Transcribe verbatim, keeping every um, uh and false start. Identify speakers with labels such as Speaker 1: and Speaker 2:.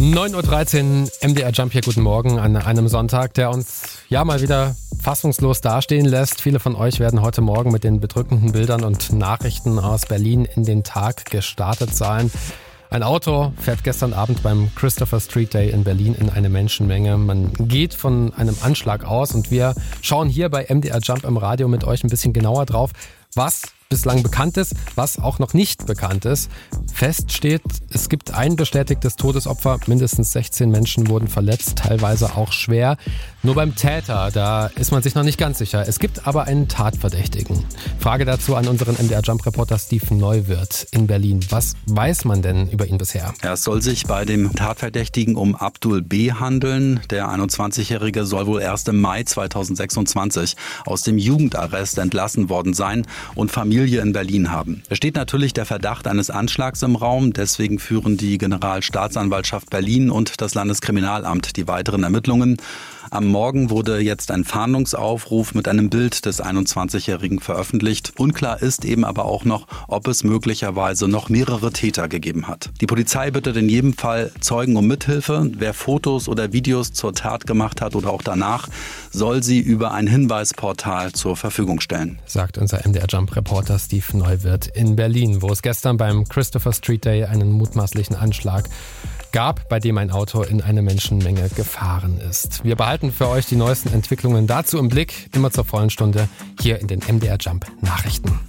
Speaker 1: neun Uhr dreizehn, M D R Jump hier, guten Morgen an einem Sonntag, der uns ja mal wieder fassungslos dastehen lässt. Viele von euch werden heute Morgen mit den bedrückenden Bildern und Nachrichten aus Berlin in den Tag gestartet sein. Ein Auto fährt gestern Abend beim Christopher Street Day in Berlin in eine Menschenmenge. Man geht von einem Anschlag aus und wir schauen hier bei M D R Jump im Radio mit euch ein bisschen genauer drauf, was bislang bekannt ist, was auch noch nicht bekannt ist. Fest steht, es gibt ein bestätigtes Todesopfer, mindestens sechzehn Menschen wurden verletzt, teilweise auch schwer. Nur beim Täter, da ist man sich noch nicht ganz sicher. Es gibt aber einen Tatverdächtigen. Frage dazu an unseren M D R Jump-Reporter Steve Neuwirth in Berlin. Was weiß man denn über ihn bisher?
Speaker 2: Ja, es soll sich bei dem Tatverdächtigen um Abdul B. handeln. Der einundzwanzigjährige soll wohl erst im Mai zweitausendsechsundzwanzig aus dem Jugendarrest entlassen worden sein und Familie in Berlin haben. Es steht natürlich der Verdacht eines Anschlags im Raum. Deswegen führen die Generalstaatsanwaltschaft Berlin und das Landeskriminalamt die weiteren Ermittlungen. Am Morgen wurde jetzt ein Fahndungsaufruf mit einem Bild des einundzwanzigjährigen veröffentlicht. Unklar ist eben aber auch noch, ob es möglicherweise noch mehrere Täter gegeben hat. Die Polizei bittet in jedem Fall Zeugen um Mithilfe. Wer Fotos oder Videos zur Tat gemacht hat oder auch danach, soll sie über ein Hinweisportal zur Verfügung stellen.
Speaker 1: Sagt unser M D R Jump-Reporter Steve Neuwirth in Berlin, wo es gestern beim Christopher Street Day einen mutmaßlichen Anschlag gab, bei dem ein Auto in eine Menschenmenge gefahren ist. Wir behalten für euch die neuesten Entwicklungen dazu im Blick, immer zur vollen Stunde hier in den M D R Jump Nachrichten.